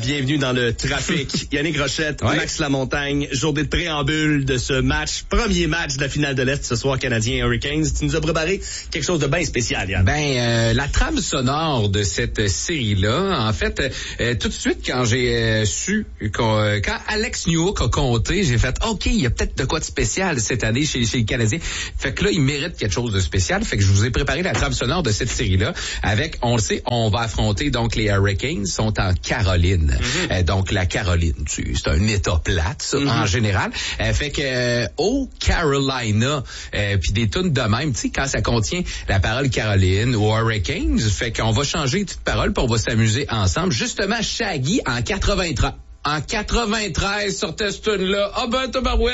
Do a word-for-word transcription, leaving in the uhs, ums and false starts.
bienvenue dans le trafic. Yannick Rochette, ouais. Max Lamontagne, journée de préambule de ce match, premier match de la finale de l'Est ce soir, Canadien Hurricanes. Tu nous as préparé quelque chose de bien spécial, Yann. Ben, euh, la trame sonore de cette série-là, en fait, euh, tout de suite, quand j'ai euh, su, quand, euh, quand Alex Newhook a compté, j'ai fait, OK, il y a peut-être de quoi de spécial cette année chez, chez les Canadiens. Fait que là, il mérite quelque chose de spécial. Fait que je vous ai préparé la trame sonore de cette série-là avec, on le sait, on va affronter donc les Hurricanes, sont en Caroline. Mm-hmm. Euh, donc la Caroline, tu, c'est un état plate, ça, mm-hmm. en général. Euh, fait que euh, au Carolina, euh, puis des tunes de même, tu sais, quand ça contient la parole Caroline ou Hurricanes, fait qu'on va changer de petite parole puis on va s'amuser ensemble. Justement, Shaggy en quatre-vingt-treize. En quatre-vingt-treize, sortait ce tune-là. Ah ben, tabarouette.